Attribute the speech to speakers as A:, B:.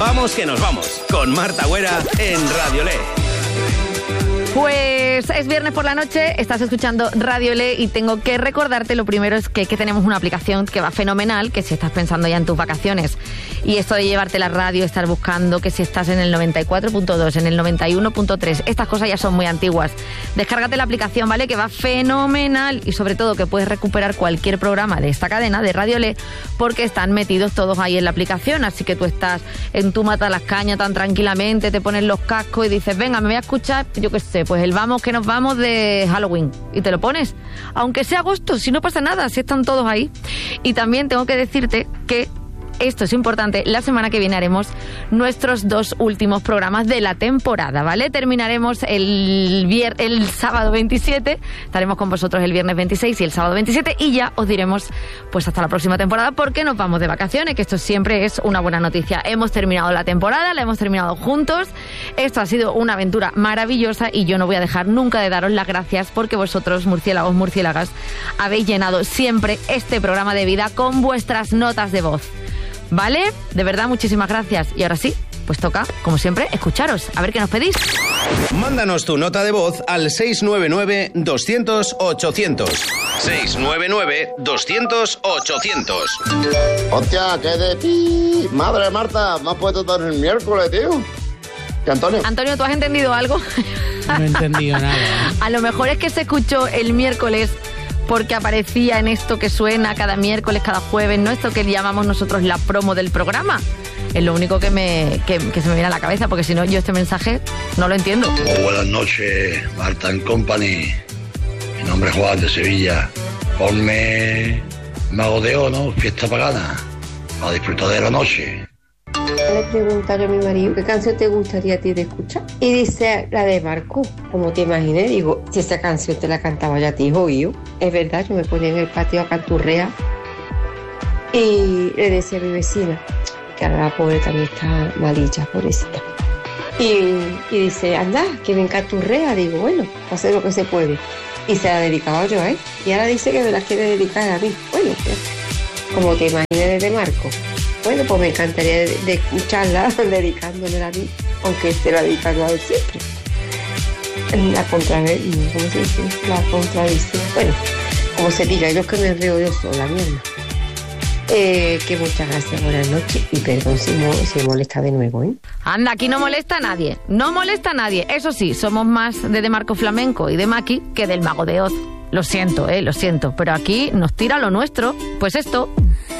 A: Vamos que nos vamos, con Marta Güera en Radio Le.
B: Pues es viernes por la noche, estás escuchando Radio Le y tengo que recordarte, lo primero es que tenemos una aplicación que va fenomenal, que si estás pensando ya en tus vacaciones y esto de llevarte la radio, estar buscando que si estás en el 94.2, en el 91.3, estas cosas ya son muy antiguas. Descárgate la aplicación, ¿vale? Que va fenomenal y sobre todo que puedes recuperar cualquier programa de esta cadena de Radio Le porque están metidos todos ahí en la aplicación, así que tú estás en tu mata las cañas tan tranquilamente, te pones los cascos y dices, venga, me voy a escuchar, yo qué sé, pues el vamos que nos vamos de Halloween y te lo pones, aunque sea agosto, si no pasa nada, si están todos ahí. Y también tengo que decirte que esto es importante, la semana que viene haremos nuestros 2 últimos programas de la temporada, ¿vale? Terminaremos el sábado 27, estaremos con vosotros el viernes 26 y el sábado 27 y ya os diremos pues hasta la próxima temporada porque nos vamos de vacaciones, que esto siempre es una buena noticia. Hemos terminado la temporada, la hemos terminado juntos, esto ha sido una aventura maravillosa y yo no voy a dejar nunca de daros las gracias porque vosotros, murciélagos, murciélagas, habéis llenado siempre este programa de vida con vuestras notas de voz. ¿Vale? De verdad, muchísimas gracias. Y ahora sí, pues toca, como siempre, escucharos. A ver qué nos pedís.
A: Mándanos tu nota de voz al 699-200-800. 699-200-800.
C: Hostia, ¿qué de ti? Madre Marta, me has puesto todo el miércoles, tío. ¿Qué, Antonio?
B: Antonio, ¿tú has entendido algo?
D: No he entendido nada.
B: A lo mejor es que se escuchó el miércoles porque aparecía en esto que suena cada miércoles, cada jueves, ¿no? Esto que llamamos nosotros la promo del programa. Es lo único que se me viene a la cabeza, porque si no, yo este mensaje no lo entiendo.
E: Buenas noches, Marta & Company. Mi nombre es Juan de Sevilla. Ponme Mago de Oz, ¿no? Fiesta pagana, para disfrutar de la noche.
F: Le preguntaron a mi marido qué canción te gustaría a ti de escuchar y dice la de Marco. Como te imaginé, digo, si esa canción te la cantaba ya a ti, hijo mío. Es verdad, yo me ponía en el patio a canturrear y le decía a mi vecina que ahora la pobre también está malilla, pobrecita, y dice, anda, que me canturrea. Digo, bueno, hacer lo que se puede, y se la dedicaba yo a él y ahora dice que me la quiere dedicar a mí. Bueno, pues, como te imaginé de Marco. Bueno, pues me encantaría de escucharla dedicándola a mí, aunque se la dedican a él siempre. La contradicción. Bueno, como se diga, yo es que me río yo sola, mierda. Que muchas gracias, buenas noches y perdón si molesta de nuevo, ¿eh?
B: Anda, aquí no molesta a nadie, no molesta a nadie. Eso sí, somos más de Marco Flamenco y de Maki que del Mago de Oz. Lo siento, pero aquí nos tira lo nuestro. Pues esto.